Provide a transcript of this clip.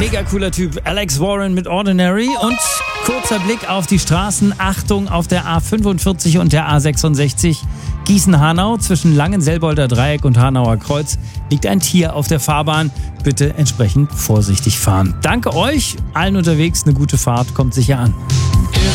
Mega cooler Typ. Alex Warren mit Ordinary. Und kurzer Blick auf die Straßen. Achtung, auf der A45 und der A66 Gießen-Hanau zwischen Langenselbolder Dreieck und Hanauer Kreuz liegt ein Tier auf der Fahrbahn. Bitte entsprechend vorsichtig fahren. Danke euch, allen unterwegs, eine gute Fahrt, kommt sicher an.